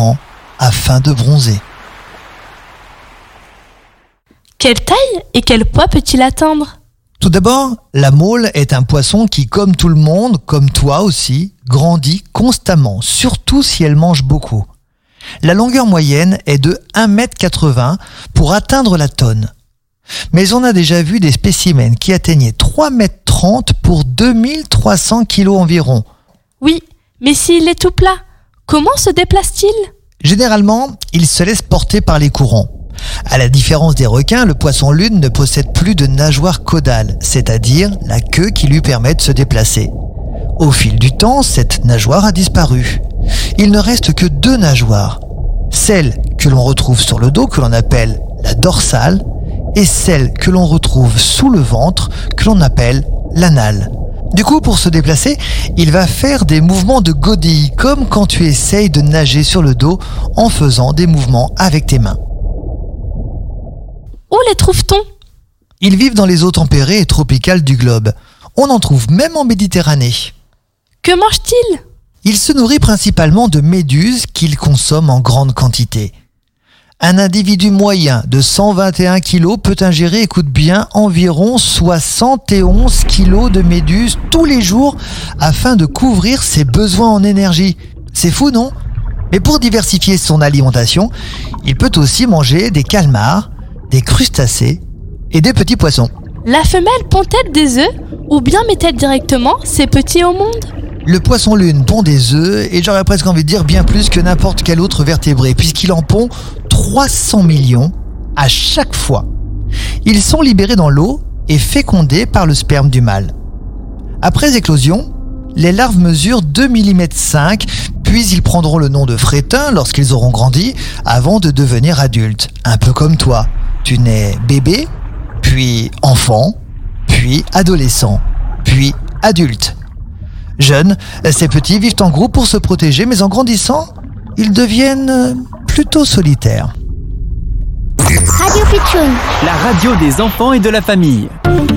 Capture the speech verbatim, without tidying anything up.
courant afin de bronzer. Quelle taille et quel poids peut-il atteindre ? Tout d'abord, la maule est un poisson qui, comme tout le monde, comme toi aussi, grandit constamment, surtout si elle mange beaucoup. La longueur moyenne est de un mètre quatre-vingts pour atteindre la tonne. Mais on a déjà vu des spécimens qui atteignaient trois mètres trente pour deux mille trois cents kilos environ. Oui, mais s'il est tout plat, comment se déplace-t-il ? Généralement, il se laisse porter par les courants. À la différence des requins, le poisson-lune ne possède plus de nageoire caudale, c'est-à-dire la queue qui lui permet de se déplacer. Au fil du temps, cette nageoire a disparu. Il ne reste que deux nageoires. Celle que l'on retrouve sur le dos, que l'on appelle la dorsale, et celle que l'on retrouve sous le ventre, que l'on appelle l'anale. Du coup, pour se déplacer, il va faire des mouvements de godille, comme quand tu essayes de nager sur le dos en faisant des mouvements avec tes mains. Où les trouve-t-on ? Ils vivent dans les eaux tempérées et tropicales du globe. On en trouve même en Méditerranée. Que mange-t-il ? Il se nourrit principalement de méduses qu'il consomme en grande quantité. Un individu moyen de cent vingt et un kilos peut ingérer, écoute bien, environ soixante et onze kilos de méduses tous les jours afin de couvrir ses besoins en énergie. C'est fou, non ? Mais pour diversifier son alimentation, il peut aussi manger des calmars, des crustacés et des petits poissons. La femelle pond-elle des œufs ou bien met-elle directement ses petits au monde ? Le poisson-lune pond des œufs et j'aurais presque envie de dire bien plus que n'importe quel autre vertébré puisqu'il en pond trois cents millions à chaque fois. Ils sont libérés dans l'eau et fécondés par le sperme du mâle. Après éclosion, les larves mesurent deux virgule cinq millimètres, puis ils prendront le nom de frétins lorsqu'ils auront grandi avant de devenir adultes. Un peu comme toi. Tu nais bébé, puis enfant, puis adolescent, puis adulte. Jeunes, ces petits vivent en groupe pour se protéger, mais en grandissant, ils deviennent plutôt solitaires. Radio Pitchoun, la radio des enfants et de la famille.